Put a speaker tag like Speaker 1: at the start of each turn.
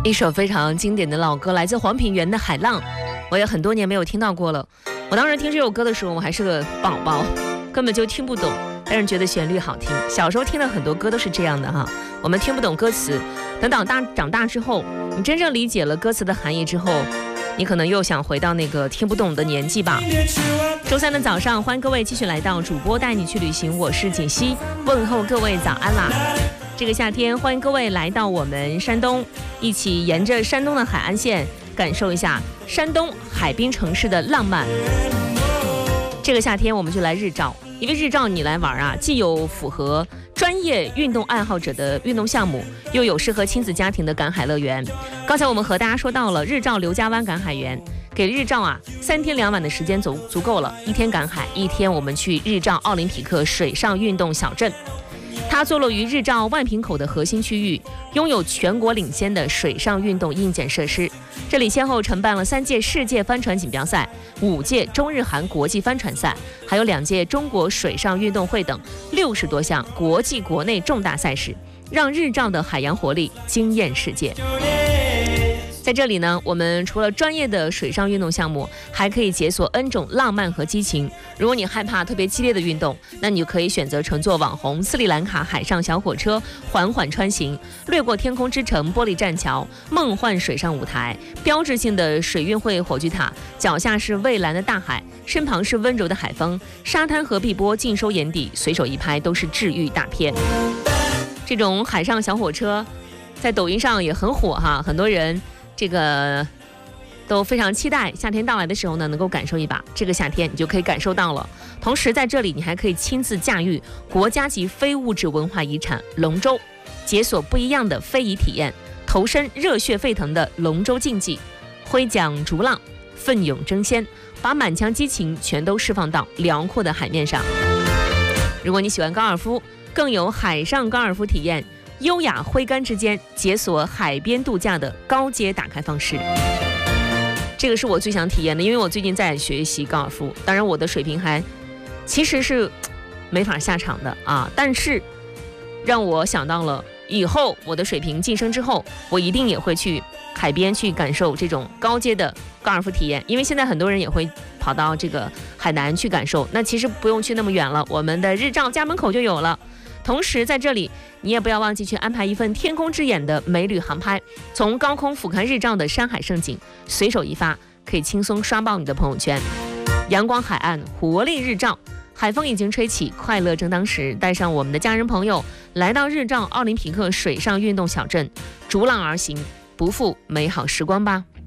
Speaker 1: 一首非常经典的老歌，来自黄品源的《海浪》，我也很多年没有听到过了。我当时听这首歌的时候，我还是个宝宝，根本就听不懂，但是觉得旋律好听。小时候听的很多歌都是这样的哈，我们听不懂歌词，等到长大之后，你真正理解了歌词的含义之后，你可能又想回到那个听不懂的年纪吧。周三的早上，欢迎各位继续来到主播带你去旅行，我是锦溪，问候各位早安啦。这个夏天，欢迎各位来到我们山东，一起沿着山东的海岸线，感受一下山东海滨城市的浪漫。这个夏天我们就来日照，因为日照你来玩啊，既有符合专业运动爱好者的运动项目，又有适合亲子家庭的赶海乐园。刚才我们和大家说到了日照刘家湾赶海园，给日照啊3天2晚的时间足够了，1天赶海，1天我们去日照奥林匹克水上运动小镇。它坐落于日照万坪口的核心区域，拥有全国领先的水上运动硬件设施。这里先后承办了3届世界帆船锦标赛、5届中日韩国际帆船赛，还有2届中国水上运动会等60多项国际国内重大赛事，让日照的海洋活力惊艳世界。在这里呢，我们除了专业的水上运动项目，还可以解锁 N 种浪漫和激情。如果你害怕特别激烈的运动，那你就可以选择乘坐网红斯里兰卡海上小火车缓缓穿行，掠过天空之城、玻璃栈桥、梦幻水上舞台、标志性的水运会火炬塔，脚下是蔚蓝的大海，身旁是温柔的海风，沙滩和碧波尽收眼底，随手一拍都是治愈大片。这种海上小火车在抖音上也很火哈，很多人这个都非常期待夏天到来的时候呢，能够感受一把。这个夏天你就可以感受到了。同时在这里你还可以亲自驾驭国家级非物质文化遗产龙舟，解锁不一样的非遗体验，投身热血沸腾的龙舟竞技，挥桨逐浪，奋勇争先，把满腔激情全都释放到辽阔的海面上。如果你喜欢高尔夫，更有海上高尔夫体验，优雅挥杆之间解锁海边度假的高阶打开方式。这个是我最想体验的，因为我最近在学习高尔夫，当然我的水平还其实是没法下场的啊，但是让我想到了以后我的水平晋升之后，我一定也会去海边去感受这种高阶的高尔夫体验，因为现在很多人也会跑到这个海南去感受，那其实不用去那么远了，我们的日照家门口就有了。同时在这里你也不要忘记去安排一份天空之眼的美旅航拍，从高空俯瞰日照的山海胜景，随手一发可以轻松刷爆你的朋友圈。阳光海岸，活力日照，海风已经吹起，快乐正当时，带上我们的家人朋友来到日照奥林匹克水上运动小镇，逐浪而行，不负美好时光吧。